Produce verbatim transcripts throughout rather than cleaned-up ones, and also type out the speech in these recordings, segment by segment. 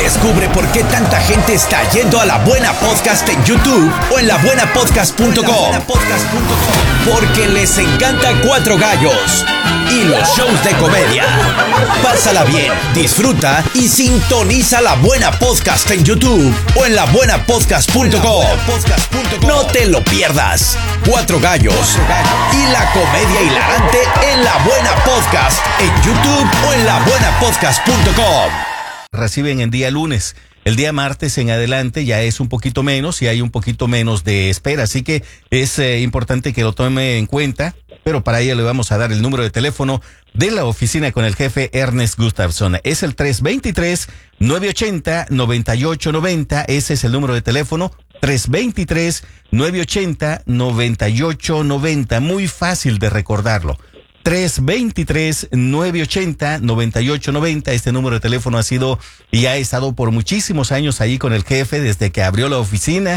Descubre por qué tanta gente está yendo a La Buena Podcast en YouTube o en la buena podcast punto com. Porque les encanta Cuatro Gallos y los shows de comedia. Pásala bien, disfruta y sintoniza La Buena Podcast en YouTube o en la buena podcast punto com. No te lo pierdas. Cuatro Gallos y la comedia hilarante en La Buena Podcast en YouTube o en la buena podcast punto com. Reciben en día lunes. El día martes en adelante ya es un poquito menos y hay un poquito menos de espera, así que es eh, importante que lo tome en cuenta, pero para ello le vamos a dar el número de teléfono de la oficina con el jefe Ernest Gustafson. Es el tres dos tres, nueve ocho cero, nueve ocho nueve cero, ese es el número de teléfono, tres dos tres, nueve ocho cero, nueve ocho nueve cero, muy fácil de recordarlo. tres dos tres, nueve ocho cero, nueve ocho nueve cero. Este número de teléfono ha sido y ha estado por muchísimos años ahí con el jefe desde que abrió la oficina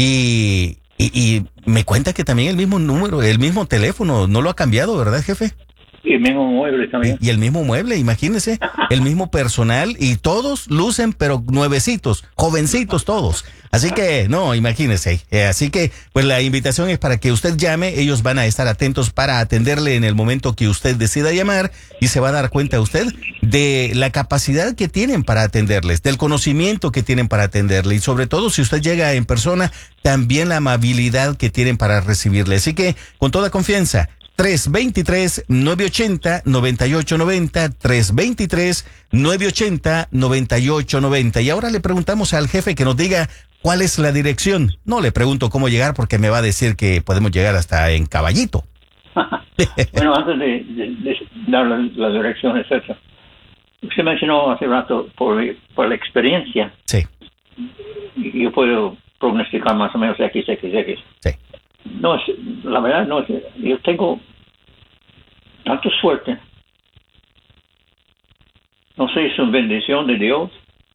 y, y, y me cuenta que también el mismo número, el mismo teléfono no lo ha cambiado, ¿verdad, jefe? Y el mismo mueble también. Y, y el mismo mueble, imagínese, el mismo personal y todos lucen pero nuevecitos, jovencitos todos. Así que, no, imagínese. Eh, así que, pues la invitación es para que usted llame. Ellos van a estar atentos para atenderle en el momento que usted decida llamar y se va a dar cuenta usted de la capacidad que tienen para atenderles, del conocimiento que tienen para atenderle y sobre todo si usted llega en persona, también la amabilidad que tienen para recibirle. Así que, con toda confianza, tres dos tres, nueve ocho cero, nueve ocho nueve cero, tres dos tres, nueve ocho cero, nueve ocho nueve cero. Y ahora le preguntamos al jefe que nos diga cuál es la dirección. No le pregunto cómo llegar porque me va a decir que podemos llegar hasta en Caballito. Bueno, antes de, de, de dar la, la dirección, etcétera, usted mencionó hace rato por, por la experiencia. Sí. Yo puedo prognosticar más o menos X, X, X. Sí. No es, la verdad no es, yo tengo tanta suerte. No sé si es una bendición de Dios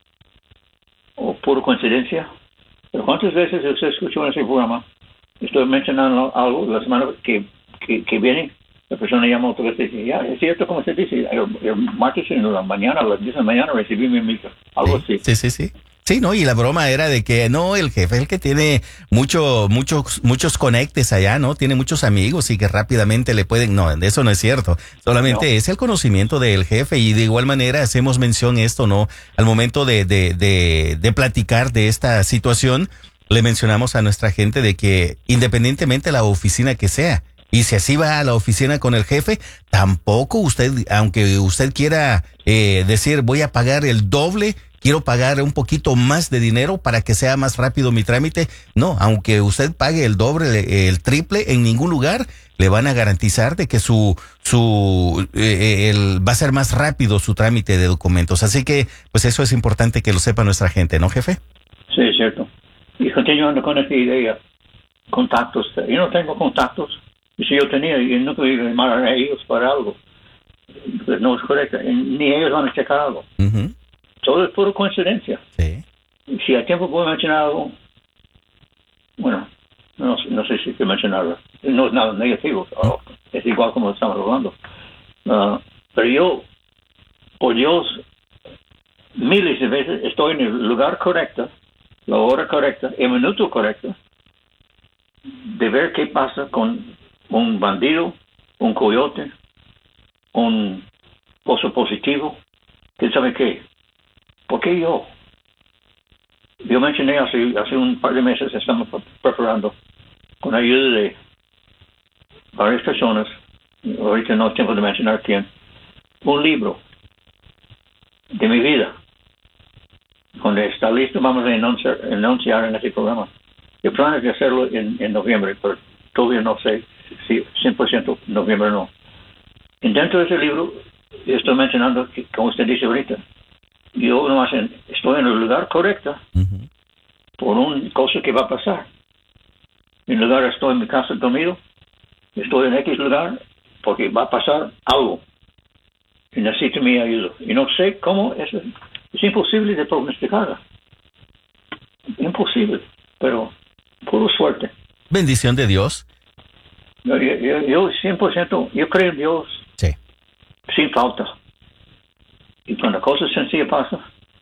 o pura coincidencia, pero cuántas veces usted escuchó en ese programa, estoy mencionando algo la semana que, que, que viene, la persona llama otra vez y dice, ya, es cierto como se dice, el, el martes en la mañana, a las diez de la mañana recibí mi micro, algo sí, así. Sí, sí, sí. Sí, no, y la broma era de que no, el jefe es el que tiene mucho, muchos, muchos conectes allá, ¿no? Tiene muchos amigos y que rápidamente le pueden, no, eso no es cierto. Solamente no. Es el conocimiento del jefe y de igual manera hacemos mención esto, ¿no? Al momento de, de, de, de platicar de esta situación, le mencionamos a nuestra gente de que independientemente de la oficina que sea, y si así va a la oficina con el jefe, tampoco usted, aunque usted quiera eh, decir voy a pagar el doble, quiero pagar un poquito más de dinero para que sea más rápido mi trámite. No, aunque usted pague el doble, el triple, en ningún lugar le van a garantizar de que su su eh, el, va a ser más rápido su trámite de documentos. Así que, pues eso es importante que lo sepa nuestra gente, ¿no, jefe? Sí, es cierto. Y continuando con esta idea, contactos. Yo no tengo contactos. Y si yo tenía, yo no podía llamar a ellos para algo. Pues no es correcto. Ni ellos van a checar algo. Uh-huh. Todo es pura coincidencia. Sí. Si hay tiempo puedo mencionar algo, bueno, no, no sé si hay que mencionarlo. No es nada negativo. Oh, es igual como estamos hablando. Uh, pero yo, por Dios, miles de veces estoy en el lugar correcto, la hora correcta, el minuto correcto, de ver qué pasa con un bandido, un coyote, un pozo positivo. ¿Quién sabe qué? ¿Por qué yo? Yo mencioné hace, hace un par de meses, estamos preparando, con ayuda de varias personas, ahorita no es tiempo de mencionar quién, un libro de mi vida. Cuando está listo, vamos a enunciar, enunciar en este programa. El plan es de hacerlo en, en noviembre, pero todavía no sé si cien por ciento noviembre no. Y dentro de ese libro, estoy mencionando, que, como usted dice ahorita, yo no hacen, estoy en el lugar correcto uh-huh. por una cosa que va a pasar. En lugar estoy en mi casa dormido, estoy en X lugar porque va a pasar algo y necesito mi ayuda. Y no sé cómo, es, es imposible de prognosticarla. Imposible, pero puro suerte. Bendición de Dios. Yo, yo, yo cien por ciento, yo creo en Dios. Sí. Sin falta. Y cuando cosas sencillas pasan,